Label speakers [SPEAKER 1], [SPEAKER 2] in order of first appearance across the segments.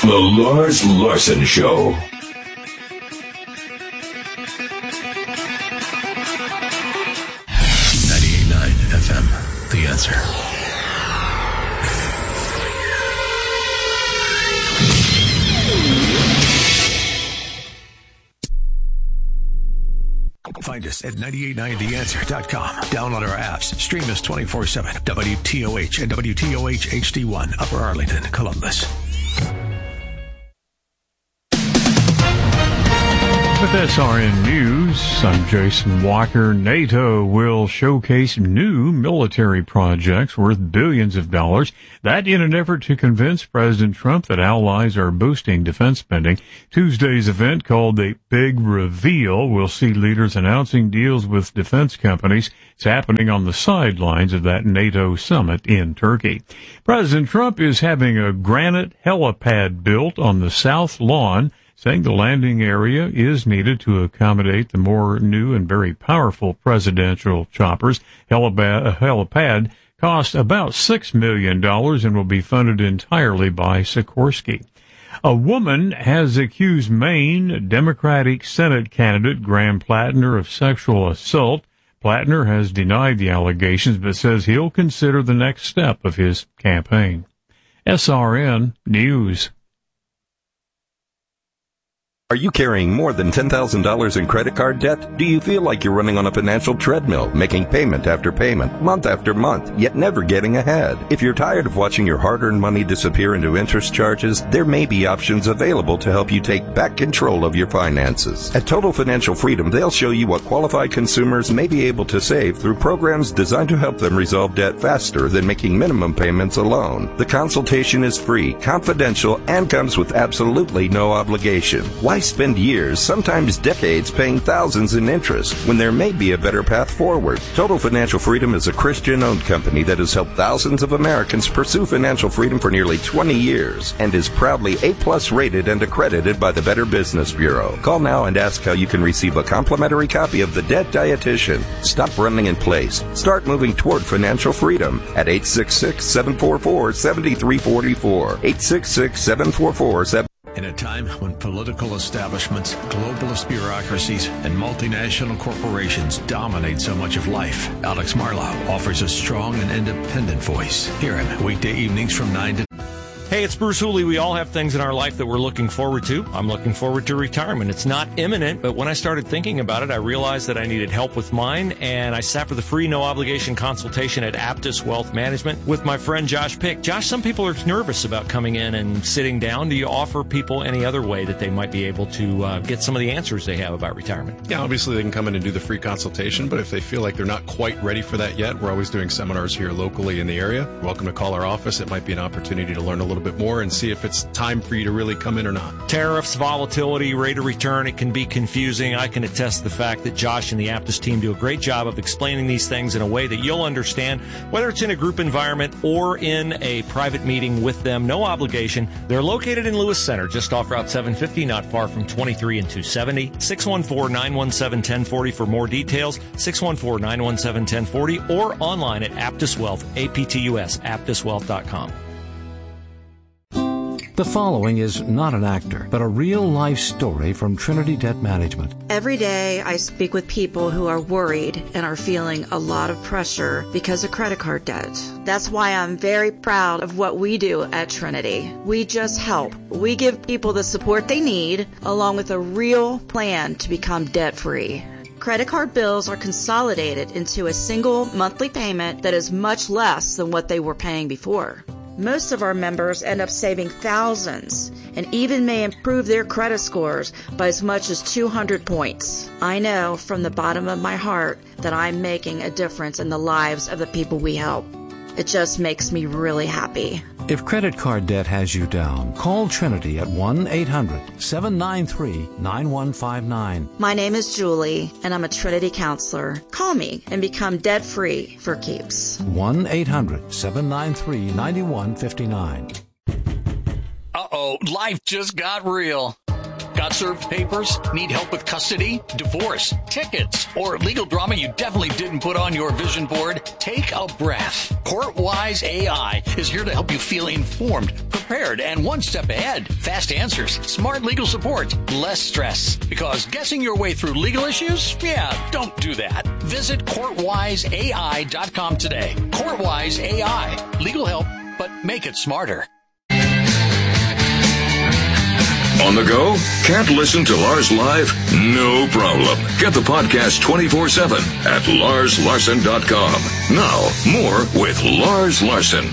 [SPEAKER 1] The Lars Larson Show.
[SPEAKER 2] 98.9 FM, The Answer. Find us at 989theanswer.com. Download our apps. Stream us 24/7. WTOH and WTOH HD1, Upper Arlington, Columbus.
[SPEAKER 3] With SRN News, I'm Jason Walker. NATO will showcase new military projects worth billions of dollars. That in an effort to convince President Trump that allies are boosting defense spending. Tuesday's event, called the Big Reveal, will see leaders announcing deals with defense companies. It's happening on the sidelines of that NATO summit in Turkey. President Trump is having a granite helipad built on the South Lawn, saying the landing area is needed to accommodate the more new and very powerful presidential choppers. A helipad cost about $6 million and will be funded entirely by Sikorsky. A woman has accused Maine Democratic Senate candidate Graham Plattner of sexual assault. Plattner has denied the allegations but says he'll consider the next step of his campaign. SRN News.
[SPEAKER 4] Are you carrying more than $10,000 in credit card debt? Do you feel like you're running on a financial treadmill, making payment after payment, month after month, yet never getting ahead? If you're tired of watching your hard-earned money disappear into interest charges, there may be options available to help you take back control of your finances. At Total Financial Freedom, they'll show you what qualified consumers may be able to save through programs designed to help them resolve debt faster than making minimum payments alone. The consultation is free, confidential, and comes with absolutely no obligation. Why spend years, sometimes decades, paying thousands in interest when there may be a better path forward? Total Financial Freedom is a Christian-owned company that has helped thousands of Americans pursue financial freedom for nearly 20 years and is proudly A+ rated and accredited by the Better Business Bureau. Call now and ask how you can receive a complimentary copy of The Debt Dietitian. Stop running in place. Start moving toward financial freedom at 866-744-7344. 866-744-7344.
[SPEAKER 2] In a time when political establishments, globalist bureaucracies, and multinational corporations dominate so much of life, Alex Marlow offers a strong and independent voice. Hear him weekday evenings from 9 to...
[SPEAKER 5] Hey, it's Bruce Hooley. We all have things in our life that we're looking forward to. I'm looking forward to retirement. It's not imminent, but when I started thinking about it, I realized that I needed help with mine, and I sat for the free, no-obligation consultation at Aptus Wealth Management with my friend Josh Pick. Josh, some people are nervous about coming in and sitting down. Do you offer people any other way that they might be able to get some of the answers they have about retirement?
[SPEAKER 6] Yeah, obviously they can come in and do the free consultation, but if they feel like they're not quite ready for that yet, we're always doing seminars here locally in the area. You're welcome to call our office. It might be an opportunity to learn a little bit more and see if it's time for you to really come in or not.
[SPEAKER 5] Tariffs, volatility, rate of return, it can be confusing. I can attest to the fact that Josh and the Aptus team do a great job of explaining these things in a way that you'll understand, whether it's in a group environment or in a private meeting with them. No obligation. They're located in Lewis Center, just off Route 750, not far from 23 and 270. 614-917-1040 for more details. 614-917-1040 or online at Aptus Wealth, APTUS, aptuswealth.com.
[SPEAKER 7] The following is not an actor, but a real-life story from Trinity Debt Management.
[SPEAKER 8] Every day I speak with people who are worried and are feeling a lot of pressure because of credit card debt. That's why I'm very proud of what we do at Trinity. We just help. We give people the support they need, along with a real plan to become debt-free. Credit card bills are consolidated into a single monthly payment that is much less than what they were paying before. Most of our members end up saving thousands and even may improve their credit scores by as much as 200 points. I know from the bottom of my heart that I'm making a difference in the lives of the people we help. It just makes me really happy.
[SPEAKER 7] If credit card debt has you down, call Trinity at 1-800-793-9159.
[SPEAKER 8] My name is Julie, and I'm a Trinity counselor. Call me and become debt-free for keeps.
[SPEAKER 7] 1-800-793-9159.
[SPEAKER 9] Uh-oh, life just got real. Got served papers? Need help with custody, divorce, tickets, or legal drama you definitely didn't put on your vision board? Take a breath. Courtwise AI is here to help you feel informed, prepared, and one step ahead. Fast answers, smart legal support, less stress. Because guessing your way through legal issues? Yeah, don't do that. Visit CourtwiseAI.com today. Courtwise AI. Legal help, but make it smarter.
[SPEAKER 1] On the go? Can't listen to Lars live? No problem. Get the podcast 24/7 at LarsLarson.com. Now, more with Lars Larson.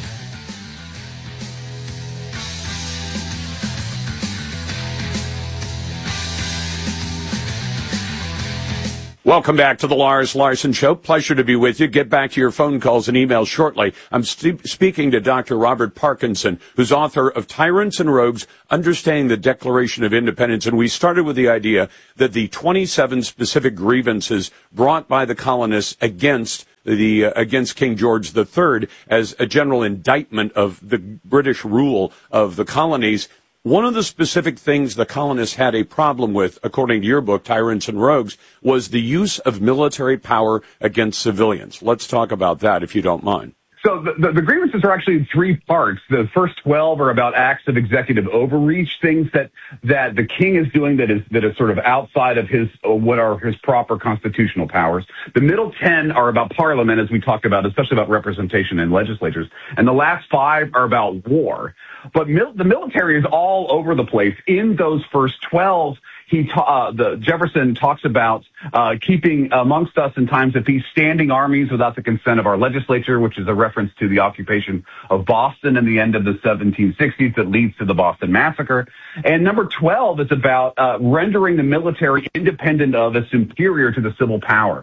[SPEAKER 10] Welcome back to the Lars Larson Show. Pleasure to be with you. Get back to your phone calls and emails shortly. I'm speaking to Dr. Robert Parkinson, who's author of Tyrants and Rogues, Understanding the Declaration of Independence. And we started with the idea that the 27 specific grievances brought by the colonists against King George III as a general indictment of the British rule of the colonies. One of the specific things the colonists had a problem with, according to your book, Tyrants and Rogues, was the use of military power against civilians. Let's talk about that, if you don't mind.
[SPEAKER 11] So the grievances are actually in three parts. The first 12 are about acts of executive overreach, things that the king is doing that is sort of outside of what are his proper constitutional powers. The middle 10 are about parliament, as we talked about, especially about representation in legislatures. And the last 5 are about war. But the military is all over the place. In those first 12, Jefferson talks about keeping amongst us in times of peace standing armies without the consent of our legislature, which is a reference to the occupation of Boston in the end of the 1760s that leads to the Boston Massacre. And number 12 is about rendering the military independent of and superior to the civil power.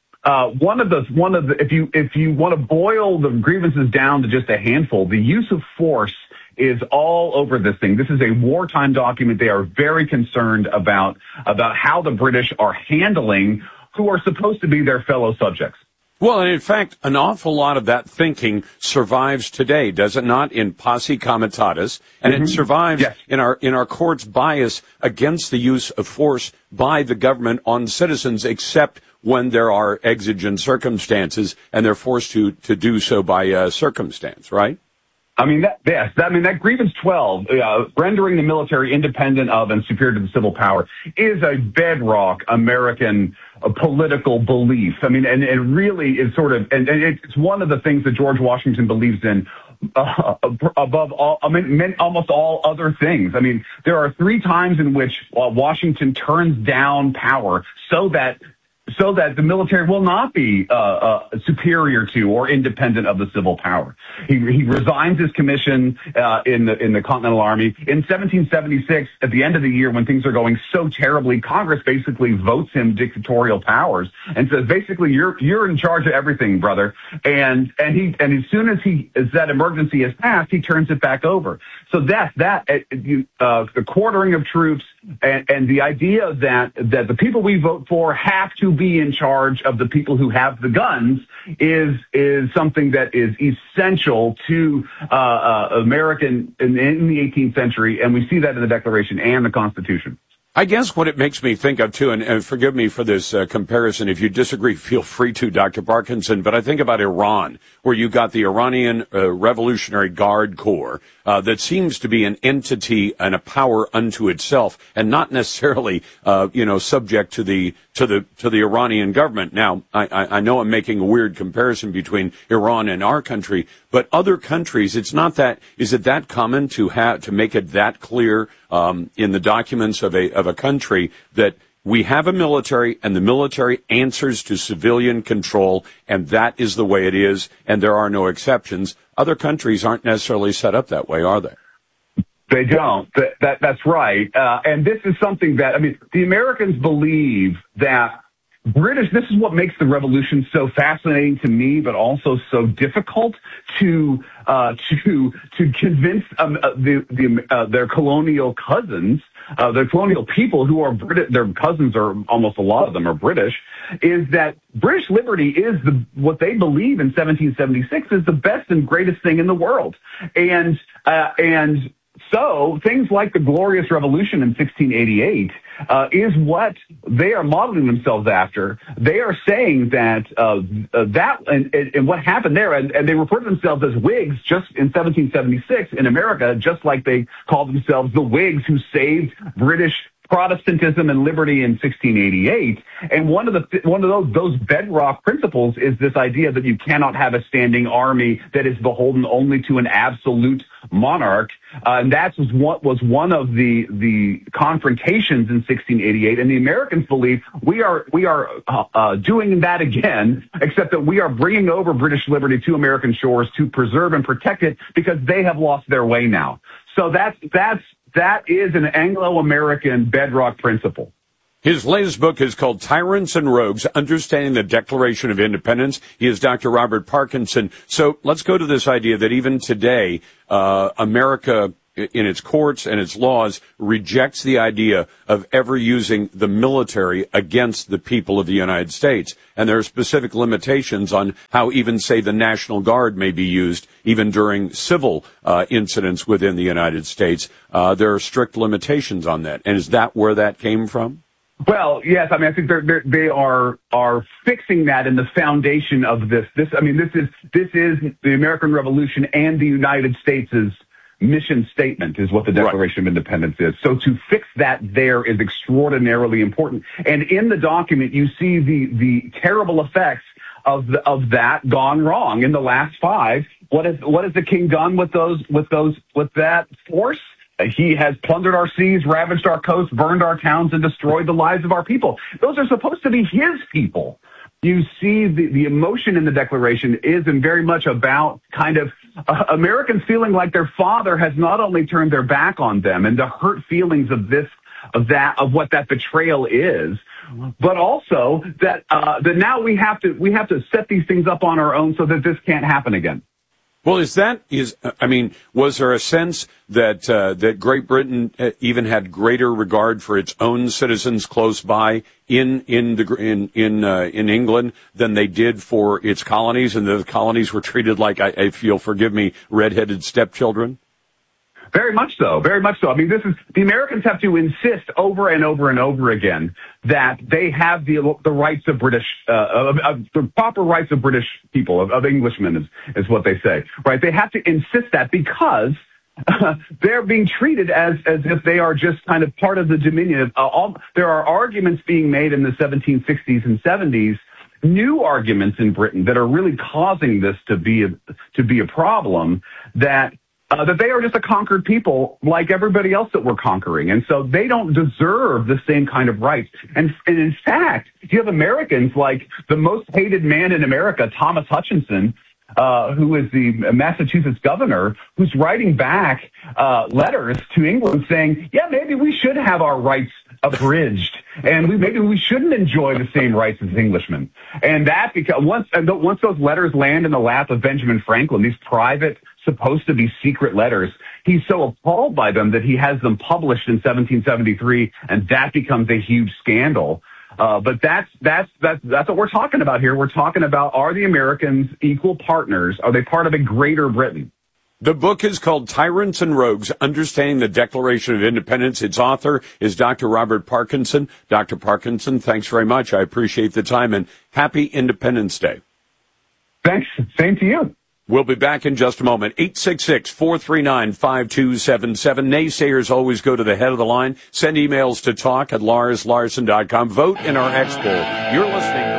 [SPEAKER 11] If you want to boil the grievances down to just a handful, the use of force is all over this thing. This is a wartime document. They are very concerned about how the British are handling who are supposed to be their fellow subjects.
[SPEAKER 10] Well, and in fact, an awful lot of that thinking survives today, does it not, in posse comitatus, and it survives in our court's bias against the use of force by the government on citizens, except when there are exigent circumstances and they're forced to do so by circumstance, right?
[SPEAKER 11] I mean, that grievance 12, rendering the military independent of and superior to the civil power, is a bedrock American political belief. I mean, and it really is sort of, and it's one of the things that George Washington believes in above all, almost all other things. I mean, there are 3 times in which Washington turns down power so that the military will not be superior to or independent of the civil power. He resigns his commission in the Continental Army. In 1776, at the end of the year, when things are going so terribly, Congress basically votes him dictatorial powers and says, basically, you're in charge of everything, brother. And as soon as that emergency has passed, he turns it back over. So the quartering of troops and the idea that the people we vote for have to be in charge of the people who have the guns is something that is essential to American in the 18th century, and we see that in the Declaration and the Constitution.
[SPEAKER 10] I guess what it makes me think of, too, and forgive me for this comparison. If you disagree, feel free to, Dr. Parkinson, but I think about Iran, where you got the Iranian Revolutionary Guard Corps that seems to be an entity and a power unto itself and not necessarily, subject to the Iranian government. Now, I know I'm making a weird comparison between Iran and our country, but other countries, is it that common to make it that clear in the documents of a country that we have a military and the military answers to civilian control, and that is the way it is, and there are no exceptions? Other countries aren't necessarily set up that way, are they?
[SPEAKER 11] They don't. That's right. And this is something that, the Americans believe that this is what makes the revolution so fascinating to me, but also so difficult to convince their colonial cousins, their colonial people who are British. Their cousins are almost a lot of them are British. Is that British liberty is what they believe in 1776 is the best and greatest thing in the world, and So things like the Glorious Revolution in 1688 is what they are modeling themselves after. They are saying that and what happened there, and they refer to themselves as Whigs just in 1776 in America, just like they called themselves the Whigs who saved British Protestantism and liberty in 1688. And one of those bedrock principles is this idea that you cannot have a standing army that is beholden only to an absolute monarch. And that was what was one of the confrontations in 1688. And the Americans believe we are doing that again, except that we are bringing over British liberty to American shores to preserve and protect it because they have lost their way now. So that is an Anglo-American bedrock principle.
[SPEAKER 10] His latest book is called Tyrants and Rogues, Understanding the Declaration of Independence. He is Dr. Robert Parkinson. So let's go to this idea that even today, America, in its courts and its laws, rejects the idea of ever using the military against the people of the United States. And there are specific limitations on how even, say, the National Guard may be used, even during civil incidents within the United States. There are strict limitations on that. And is that where that came from?
[SPEAKER 11] Well, yes. I mean, I think they are fixing that in the foundation of this. This is the American Revolution and the United States' mission statement is what the Declaration of Independence is. So to fix that there is extraordinarily important. And in the document, you see the terrible effects of that gone wrong in the last 5. What has the king done with that force? He has plundered our seas, ravaged our coasts, burned our towns, and destroyed the lives of our people. Those are supposed to be his people. You see the emotion in the Declaration is and very much about kind of Americans feeling like their father has not only turned their back on them and the hurt feelings of what that betrayal is, but also that now we have to set these things up on our own so that this can't happen again.
[SPEAKER 10] Well, was there a sense that Great Britain even had greater regard for its own citizens close by in England than they did for its colonies, and the colonies were treated like, if you'll forgive me, red-headed stepchildren?
[SPEAKER 11] Very much so. Very much so. I mean, the Americans have to insist over and over and over again that they have the rights of British, the proper rights of British people, of Englishmen is what they say, right? They have to insist that because they're being treated as if they are just kind of part of the dominion. There are arguments being made in the 1760s and 70s, new arguments in Britain that are really causing this to be a problem, that they are just a conquered people like everybody else that we're conquering. And so they don't deserve the same kind of rights. And in fact, you have Americans like the most hated man in America, Thomas Hutchinson, who is the Massachusetts governor, who's writing back letters to England saying, yeah, maybe we should have our rights abridged, and maybe we shouldn't enjoy the same rights as Englishmen. And that, because once those letters land in the lap of Benjamin Franklin, these private, supposed to be secret letters, he's so appalled by them that he has them published in 1773, and that becomes a huge scandal. But that's what we're talking about here. We're talking about, are the Americans equal partners? Are they part of a greater Britain?
[SPEAKER 10] The book is called Tyrants and Rogues, Understanding the Declaration of Independence. Its author is Dr. Robert Parkinson. Dr. Parkinson, thanks very much. I appreciate the time, and happy Independence Day.
[SPEAKER 11] Thanks. Same to you.
[SPEAKER 10] We'll be back in just a moment. 866-439-5277. Naysayers always go to the head of the line. Send emails to talk@LarsLarson.com. Vote in our X poll. You're listening